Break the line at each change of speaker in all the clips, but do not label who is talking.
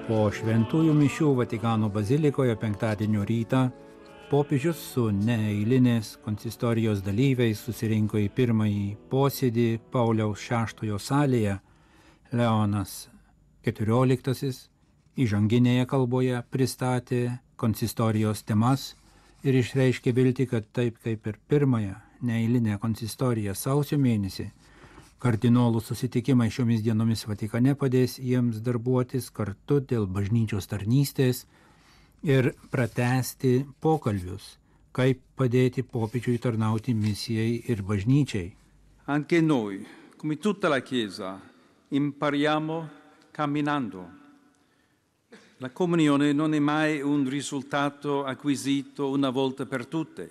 Po šventųjų mišių Vatikano bazilikoje penktadienio rytą popiežius su neeilinės konsistorijos dalyviais susirinko į pirmąjį posėdį Pauliaus VI salėje. Leonas XIV įžanginėje kalboje pristatė konsistorijos temas ir išreiškė viltį, kad taip kaip ir pirmąją neeilinę konsistoriją sausio mėnesį, kardinolų susitikimai šiomis dienomis Vatikane padės jiems darbuotis kartu dėl bažnyčios tarnystės ir pratęsti pokalbius, kaip padėti popiežiui tarnauti misijai ir bažnyčiai.
Anche noi, come tutta la Chiesa, impariamo camminando. La comunione non è mai un risultato acquisito una volta per tutte.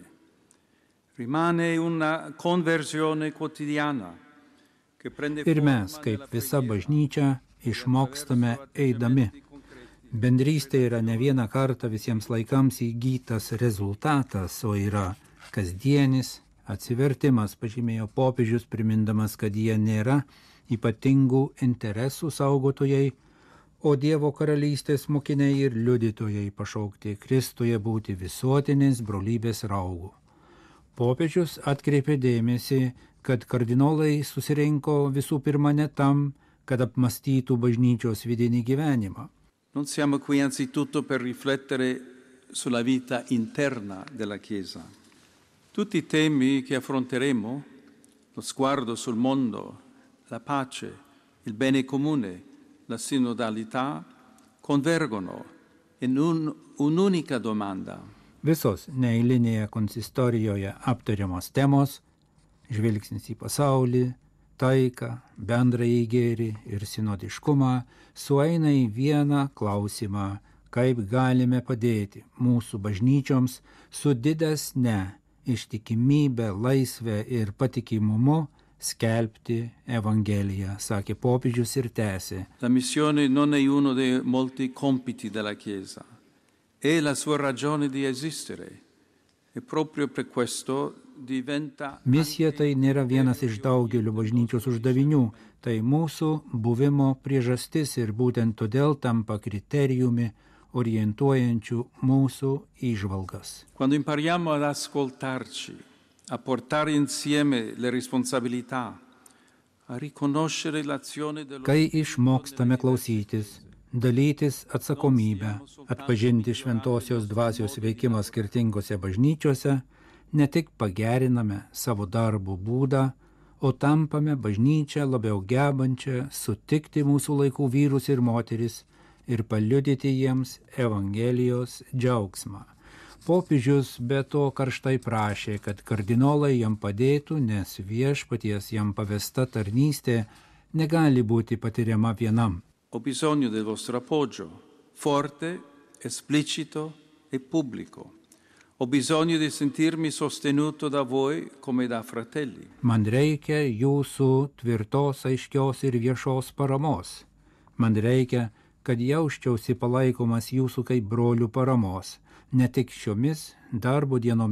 Rimane una conversione quotidiana.
Ir mes, kaip visa bažnyčia, išmokstame eidami. Bendrystė yra ne vieną kartą visiems laikams įgytas rezultatas, o yra kasdienis atsivertimas, pažymėjo popiežius, primindamas, kad jie nėra ypatingų interesų saugotojai, o Dievo karalystės mokiniai ir liudytojai pašaukti Kristuje būti visuotinės brolybės raugų. Popiežius atkreipė dėmesį, kad kardinolai susirinko visų pirma ne tam, kad apmastytų bažnyčios vidinį gyvenimą.
Non siamo qui anzitutto per riflettere sulla vita interna della Chiesa. Tutti i temi che affronteremo, lo sguardo sul mondo, la pace, il bene comune, la sinodalità, convergono in un'unica domanda.
Visos neeilinėje konsistorijoje aptariamos temos, žvilgsnis į pasaulį, taiką, bendrąjį gėrį ir sinodiškumą, sueina į vieną klausimą, kaip galime padėti mūsų bažnyčioms su didesne ištikimybė, laisvė ir patikimumu skelbti Evangeliją, sakė popiežius ir tęsė.
La missione non è uno dei molti compiti della Chiesa, è la sua ragione di esistere. E proprio per questo diventa...
Misija tai nėra vienas iš daugelio bažnyčios uždavinių, tai mūsų buvimo priežastis ir būtent todėl tampa kriterijumi orientuojančių mūsų įžvalgas.
Quando impariamo ad ascoltarci, a portare insieme le responsabilità, a riconoscere l'azione dello...
Kai išmokstame klausytis, dalytis atsakomybę, atpažinti šventosios dvasios veikimą skirtingose bažnyčiose, ne tik pageriname savo darbo būdą, o tampame bažnyčią labiau gebančią sutikti mūsų laikų vyrus ir moteris ir paliudyti jiems Evangelijos džiaugsmą. Popiežius be to karštai prašė, kad kardinolai jam padėtų, nes viešpaties jam pavesta tarnystė negali būti patiriama vienam.
Ho bisogno del vostro appoggio, forte, esplicito e pubblico. Ho bisogno di sentirmi sostenuto da voi come da fratelli.
Man reikia jūsų tvirtos, aiškios ir viešos paramos. Man reikia, kad jausčiausi palaikomas jūsų kaip brolių paramos, ne tik šiomis darbo dienomis,